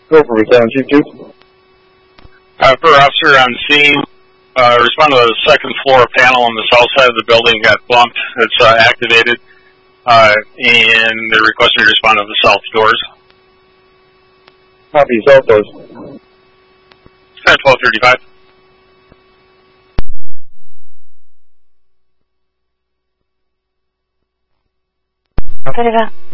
Go for it, 722. Per officer on scene, respond to the second floor panel on the south side of the building got bumped. It's activated, and they're requesting to respond to the south doors. Copy, south doors. 1235. それが